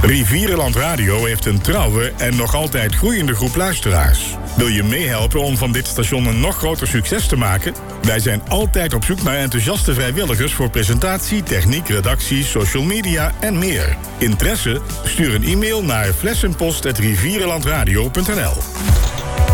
Rivierenland Radio heeft een trouwe en nog altijd groeiende groep luisteraars. Wil je meehelpen om van dit station een nog groter succes te maken? Wij zijn altijd op zoek naar enthousiaste vrijwilligers voor presentatie, techniek, redactie, social media en meer. Interesse? Stuur een e-mail naar flessenpost@rivierenlandradio.nl.